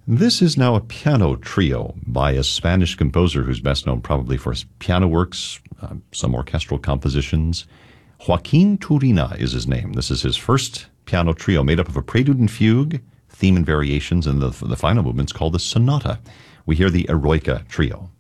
This is now a piano trio by a Spanish composer who's best known probably for his piano works, some orchestral compositions. Joaquin Turina is his name. This is his first piano trio made up of a prelude and fugue, theme and variations, and the final movement's called the sonata. We hear the Eroica Trio.